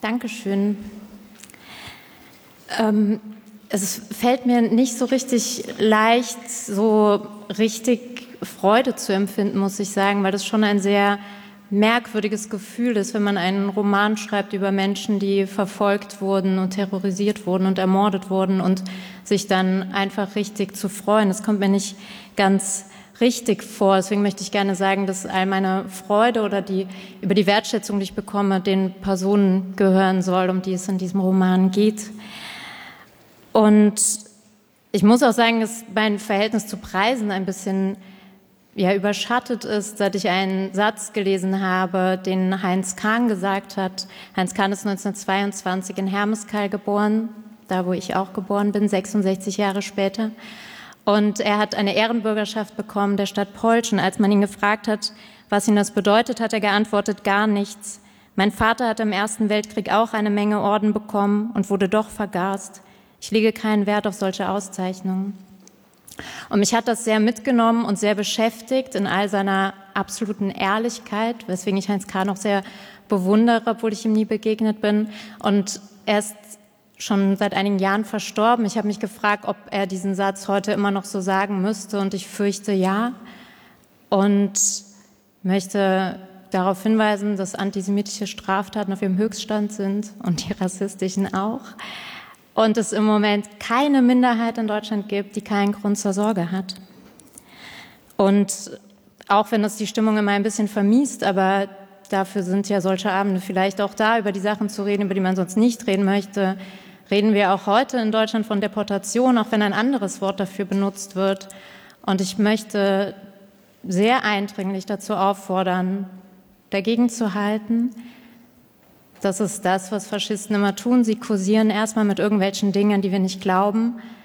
Dankeschön. Es fällt mir nicht so richtig leicht, so richtig Freude zu empfinden, muss ich sagen, weil das schon ein sehr merkwürdiges Gefühl ist, wenn man einen Roman schreibt über Menschen, die verfolgt wurden und terrorisiert wurden und ermordet wurden und sich dann einfach richtig zu freuen. Das kommt mir nicht ganz richtig vor. Deswegen möchte ich gerne sagen, dass all meine Freude oder über die Wertschätzung, die ich bekomme, den Personen gehören soll, um die es in diesem Roman geht. Und ich muss auch sagen, dass mein Verhältnis zu Preisen ein bisschen überschattet ist, seit ich einen Satz gelesen habe, den Heinz Kahn gesagt hat. Heinz Kahn ist 1922 in Hermeskeil geboren, da wo ich auch geboren bin, 66 Jahre später. Und er hat eine Ehrenbürgerschaft bekommen der Stadt Polch. Und als man ihn gefragt hat, was ihm das bedeutet, hat er geantwortet, gar nichts. Mein Vater hat im Ersten Weltkrieg auch eine Menge Orden bekommen und wurde doch vergast. Ich lege keinen Wert auf solche Auszeichnungen. Und mich hat das sehr mitgenommen und sehr beschäftigt in all seiner absoluten Ehrlichkeit, weswegen ich Heinz Kahn auch sehr bewundere, obwohl ich ihm nie begegnet bin. Und er ist schon seit einigen Jahren verstorben. Ich habe mich gefragt, ob er diesen Satz heute immer noch so sagen müsste, und ich fürchte ja. Und möchte darauf hinweisen, dass antisemitische Straftaten auf ihrem Höchststand sind und die rassistischen auch. Und es im Moment keine Minderheit in Deutschland gibt, die keinen Grund zur Sorge hat. Und auch wenn das die Stimmung immer ein bisschen vermiest, aber dafür sind ja solche Abende vielleicht auch da, über die Sachen zu reden, über die man sonst nicht reden möchte, reden wir auch heute in Deutschland von Deportation, auch wenn ein anderes Wort dafür benutzt wird. Und ich möchte sehr eindringlich dazu auffordern, dagegen zu halten. Das ist das, was Faschisten immer tun. Sie kursieren erstmal mit irgendwelchen Dingen, an die wir nicht glauben.